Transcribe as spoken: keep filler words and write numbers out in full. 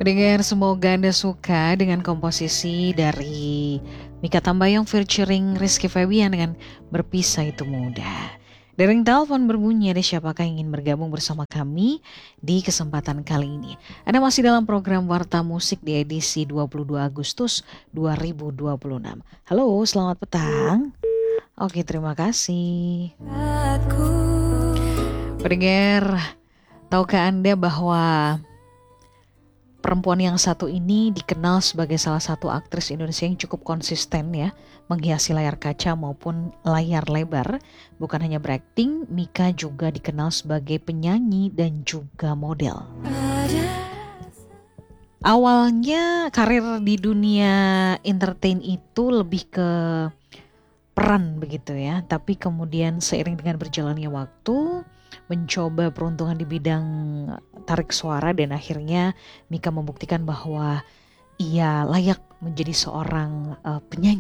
Pendengar, semoga Anda suka dengan komposisi dari Mikha Tambayong featuring Rizky Febian dengan Berpisah Itu Mudah. Dering telepon berbunyi, ada siapakah yang ingin bergabung bersama kami di kesempatan kali ini? Anda masih dalam program Warta Musik di edisi dua puluh dua Agustus dua ribu dua puluh enam. Halo, selamat petang. Oke, terima kasih. Pendengar, tahukah Anda bahwa perempuan yang satu ini dikenal sebagai salah satu aktris Indonesia yang cukup konsisten ya, menghiasi layar kaca maupun layar lebar. Bukan hanya berakting, Mikha juga dikenal sebagai penyanyi dan juga model. Awalnya karir di dunia entertain itu lebih ke peran begitu ya, tapi kemudian seiring dengan berjalannya waktu, mencoba peruntungan di bidang tarik suara dan akhirnya Mikha membuktikan bahwa ia layak menjadi seorang uh, penyanyi.